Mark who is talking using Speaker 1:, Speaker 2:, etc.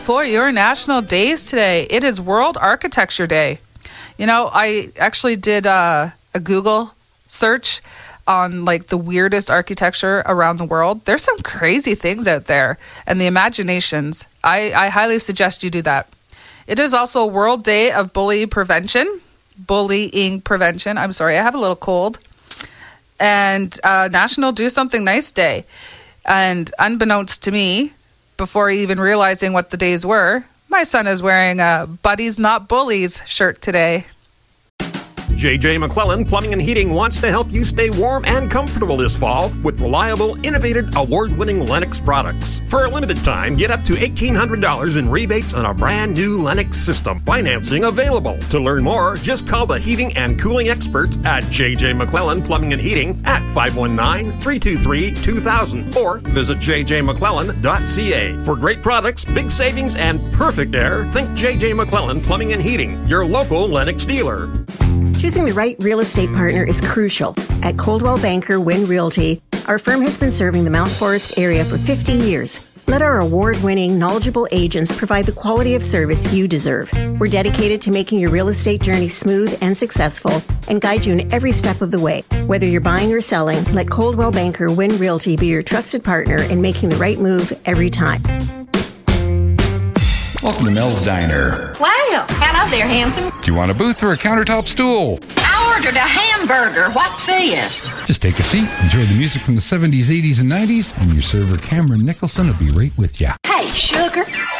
Speaker 1: for your national days today. It is World Architecture Day. You know, I actually did a Google search on like the weirdest architecture around the world. There's some crazy things out there, and the imaginations. I highly suggest you do that. It is also World Day of Bullying Prevention. I'm sorry, I have a little cold. And National Do Something Nice Day. And unbeknownst to me, before even realizing what the days were, my son is wearing a Buddies Not Bullies shirt today.
Speaker 2: J.J. McClellan Plumbing and Heating wants to help you stay warm and comfortable this fall with reliable, innovative, award-winning Lennox products. For a limited time, get up to $1,800 in rebates on a brand new Lennox system. Financing available. To learn more, just call the heating and cooling experts at J.J. McClellan Plumbing and Heating at 519-323-2000 or visit jjmcclellan.ca. For great products, big savings, and perfect air, think J.J. McClellan Plumbing and Heating, your local Lennox dealer.
Speaker 3: Choosing the right real estate partner is crucial. At Coldwell Banker Wynn Realty, our firm has been serving the Mount Forest area for 50 years. Let our award-winning, knowledgeable agents provide the quality of service you deserve. We're dedicated to making your real estate journey smooth and successful and guide you in every step of the way. Whether you're buying or selling, let Coldwell Banker Wynn Realty be your trusted partner in making the right move every time.
Speaker 4: Welcome to Mel's Diner.
Speaker 5: Wow. Hello there, handsome.
Speaker 4: Do you want a booth or a countertop stool?
Speaker 5: I ordered a hamburger. What's this?
Speaker 4: Just take a seat, enjoy the music from the 70s, 80s, and 90s, and your server Cameron Nicholson will be right with you.
Speaker 5: Hey, sugar,